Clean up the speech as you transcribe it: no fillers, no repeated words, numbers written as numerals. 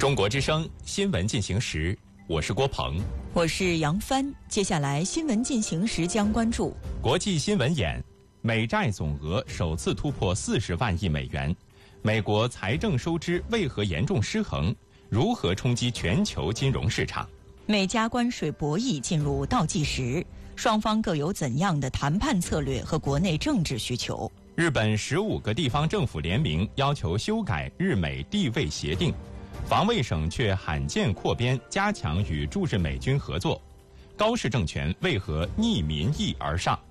中国之声新闻进行时，我是郭鹏， 我是杨帆。接下来新闻进行时将关注国际新闻眼：美债总额首次突破40万亿美元，美国财政收支为何严重失衡？如何冲击全球金融市场？ 美加关税博弈进入倒计时，双方各有怎样的谈判策略和国内政治需求？ 日本15个地方政府联名要求修改日美地位协定，防卫省却罕见扩编，加强与驻日美军合作。高市政权为何逆民意而上？